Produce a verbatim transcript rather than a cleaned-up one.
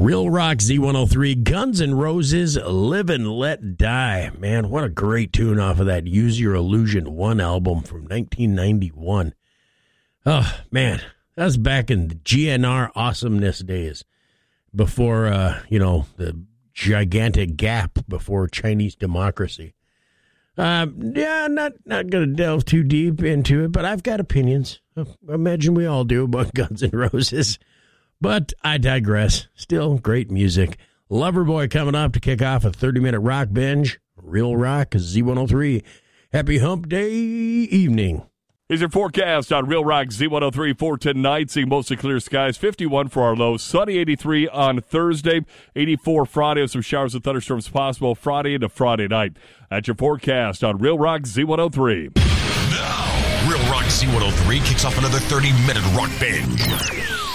Real Rock Z one oh three, Guns N' Roses, Live and Let Die. Man, what a great tune off of that Use Your Illusion one album from nineteen ninety-one. Oh, man, that was back in the G N R awesomeness days before, uh, you know, the gigantic gap before Chinese democracy. Uh, yeah, not, not going to delve too deep into it, but I've got opinions. I imagine we all do about Guns N' Roses. But I digress. Still great music. Loverboy coming up to kick off a thirty-minute rock binge. Real Rock Z one oh three. Happy Hump Day evening. Here's your forecast on Real Rock Z one oh three for tonight. Seeing mostly clear skies. fifty-one for our low. Sunny eighty-three on Thursday. eighty-four Friday with some showers and thunderstorms possible Friday into Friday night. That's your forecast on Real Rock Z one oh three. Now, Real Rock Z one oh three kicks off another thirty-minute rock binge.